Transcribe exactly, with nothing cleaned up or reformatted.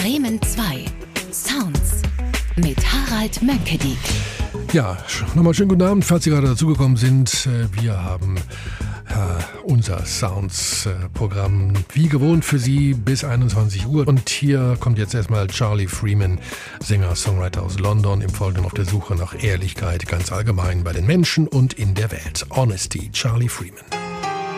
Bremen zwei. Sounds mit Harald Mönckedik. Ja, nochmal schönen guten Abend, falls Sie gerade dazugekommen sind. Wir haben äh, unser Sounds-Programm wie gewohnt für Sie bis einundzwanzig Uhr. Und hier kommt jetzt erstmal Charlie Freeman, Sänger, Songwriter aus London, im Folgenden auf der Suche nach Ehrlichkeit ganz allgemein bei den Menschen und in der Welt. Honesty, Charlie Freeman.